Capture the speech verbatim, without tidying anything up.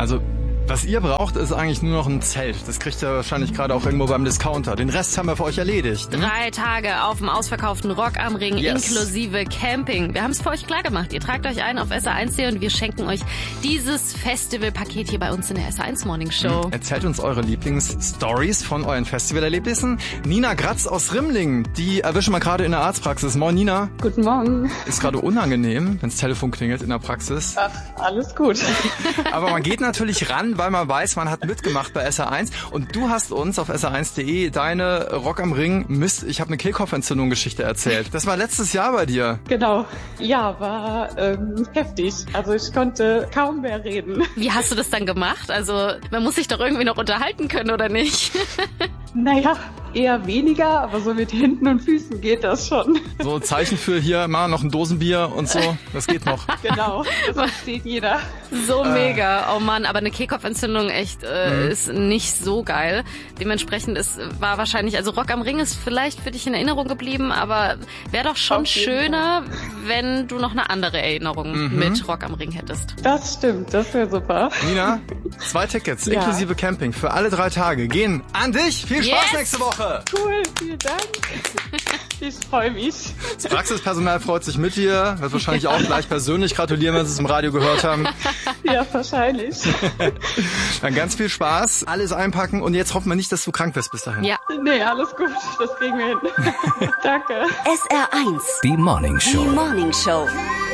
Also, was ihr braucht, ist eigentlich nur noch ein Zelt. Das kriegt ihr wahrscheinlich gerade auch irgendwo beim Discounter. Den Rest haben wir für euch erledigt. Hm? Drei Tage auf dem ausverkauften Rock am Ring, Yes. inklusive Camping. Wir haben es für euch klar gemacht. Ihr tragt euch ein auf S R eins punkt de und wir schenken euch dieses Festivalpaket hier bei uns in der S R eins Morning Show. Hm. Erzählt uns eure Lieblingsstories von euren Festivalerlebnissen. Nina Gratz aus Rimmling, die erwischen wir gerade in der Arztpraxis. Moin Nina. Guten Morgen. Ist gerade unangenehm, wenn das Telefon klingelt in der Praxis. Ach, alles gut. Aber man geht natürlich ran, weil man weiß, man hat mitgemacht bei S R eins. Und du hast uns auf S R eins punkt de deine Rock am Ring, Mist, ich habe eine Kehlkopfentzündung Geschichte erzählt. Das war letztes Jahr bei dir. Genau. Ja, war ähm, heftig. Also ich konnte kaum mehr reden. Wie hast du das dann gemacht? Also man muss sich doch irgendwie noch unterhalten können, oder nicht? Naja, eher weniger, aber so mit Händen und Füßen geht das schon. So Zeichen für hier, mal noch ein Dosenbier und so, das geht noch. Genau, das versteht jeder. So äh. mega. Oh Mann, aber eine Kehlkopfentzündung echt äh, mhm. ist nicht so geil. Dementsprechend ist, war wahrscheinlich, also Rock am Ring ist vielleicht für dich in Erinnerung geblieben, aber wäre doch schon schöner, Fall. wenn du noch eine andere Erinnerung mhm. mit Rock am Ring hättest. Das stimmt, das wäre super. Nina, zwei Tickets, ja. inklusive Camping für alle drei Tage gehen an dich. Viel Spaß yes. nächste Woche. Cool, vielen Dank. Ich freue mich. Das Praxispersonal freut sich mit dir. Wird wahrscheinlich ja. auch gleich persönlich gratulieren, wenn sie es im Radio gehört haben. Ja, wahrscheinlich. Dann ganz viel Spaß, alles einpacken und jetzt hoffen wir nicht, dass du krank wirst bis dahin. Ja. Nee, alles gut. Das kriegen wir hin. Danke. S R eins. Die Morning Show. Die Morning Show.